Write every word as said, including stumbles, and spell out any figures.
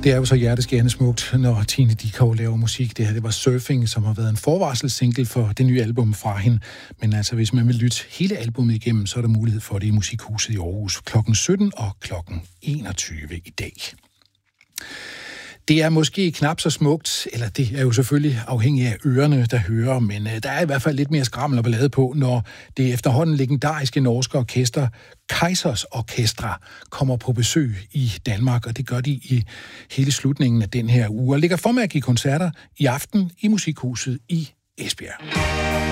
Det er jo så hjerteskærende smukt, når Tine Dickow laver musik. Det her, det var Surfing, som har været en forvarselssingle for det nye album fra hende. Men altså, hvis man vil lytte hele albumet igennem, så er der mulighed for det i Musikhuset i Aarhus klokken sytten og klokken enogtyve i dag. Det er måske knap så smukt, eller det er jo selvfølgelig afhængigt af ørerne, der hører, men der er i hvert fald lidt mere skrammel og ballade på, når det efterhånden legendariske norske orkester Kaizers Orkestra kommer på besøg i Danmark, og det gør de i hele slutningen af den her uge, og ligger for med at give koncerter i aften i Musikhuset i Esbjerg.